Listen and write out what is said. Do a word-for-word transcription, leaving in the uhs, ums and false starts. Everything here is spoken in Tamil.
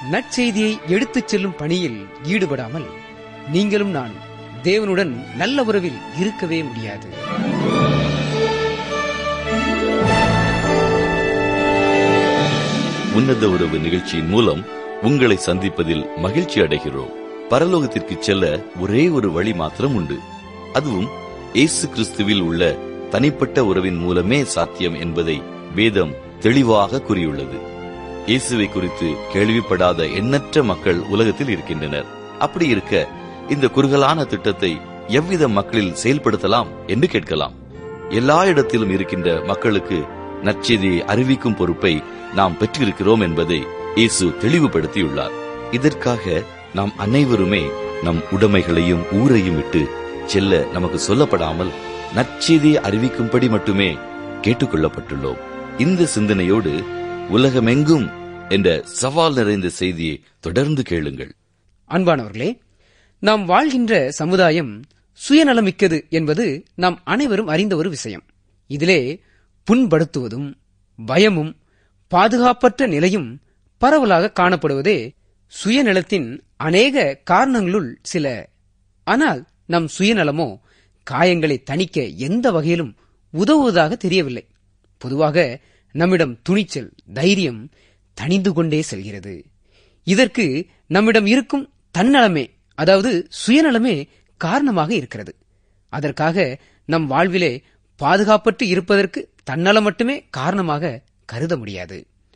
நற்செய்தியை எடுத்துச் செல்லும் பணியில் ஈடுபடாமல் நீங்களும் நான் தேவனுடன் நல்ல உறவில் இருக்கவே முடியாது. உன்னத உறவு நிகழ்ச்சியின் மூலம் உங்களை சந்திப்பதில் மகிழ்ச்சி அடைகிறோம். பரலோகத்திற்கு செல்ல ஒரே ஒரு வழி மாத்திரம் உண்டு. அதுவும் இயேசு கிறிஸ்துவில் உள்ள தனிப்பட்ட உறவின் மூலமே சாத்தியம் என்பதை வேதம் தெளிவாக கூறியுள்ளது. இயேசுவை குறித்து கேள்விப்படாத எண்ணற்ற மக்கள் உலகத்தில் இருக்கின்றனர். அப்படி இருக்க இந்த குறுகலான திட்டத்தை எவ்வித மக்களில் செயல்படுத்தலாம் என்று கேட்கலாம். எல்லா இடத்திலும் இருக்கின்ற மக்களுக்கு நற்செய்தியை அறிவிக்கும் பொறுப்பை நாம் பெற்றிருக்கிறோம் என்பதை இயேசு தெளிவுபடுத்தியுள்ளார். இதற்காக நாம் அனைவருமே நம் உடைமைகளையும் ஊரையும் விட்டு செல்ல நமக்கு சொல்லப்படாமல் நற்செய்தியை அறிவிக்கும்படி மட்டுமே கேட்டுக்கொள்ளப்பட்டுள்ளோம். இந்த சிந்தனையோடு உலகமெங்கும் என்ற சவால் நிறைந்த செய்தியை தொடர்ந்து கேளுங்கள். அன்பானவர்களே, நாம் வாழ்கின்ற சமுதாயம் சுயநலமிக்கது என்பது நாம் அனைவரும் அறிந்த ஒரு விஷயம். இதிலே புண்படுத்துவதும் பயமும் பாதுகாப்பற்ற நிலையும் பரவலாக காணப்படுவதே சுயநலத்தின் அநேக காரணங்களுள் சில. ஆனால் நம் சுயநலமோ காயங்களை தணிக்க எந்த வகையிலும் உதவுவதாக தெரியவில்லை. பொதுவாக நம்மிடம் துணிச்சல், தைரியம் தணிந்து கொண்டே செல்கிறது. இதற்கு நம்மிடம் இருக்கும் தன்னலமே, அதாவது சுயநலமே காரணமாக இருக்கிறது. அதற்காக நம் வாழ்விலே பாதுகாப்பற்று இருப்பதற்கு தன்னலம் மட்டுமே காரணமாக கருத முடியாது.